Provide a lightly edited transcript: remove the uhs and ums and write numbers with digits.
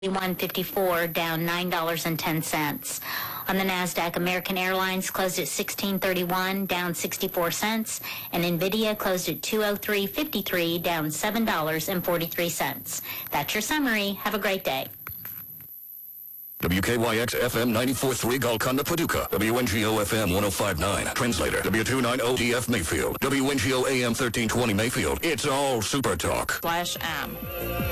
154, down $9.10. On the NASDAQ, American Airlines closed at 1631, down 64 cents, and NVIDIA closed at 203.53, down $7.43. That's your summary. Have a great day. WKYX FM 94.3 Golconda, Paducah. WNGO FM 105.9. Translator W290DF Mayfield. WNGO AM 1320 Mayfield. It's all Super Talk. /M.